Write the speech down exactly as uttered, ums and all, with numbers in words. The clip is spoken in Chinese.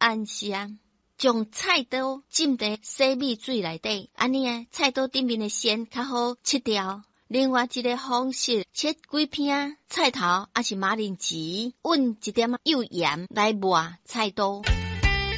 案是啊，将菜刀浸在洗米水内底，安尼啊，菜刀顶面的线较好切掉。另外一个方式，切几片菜头，还是马铃薯，混一点幼盐来磨菜刀。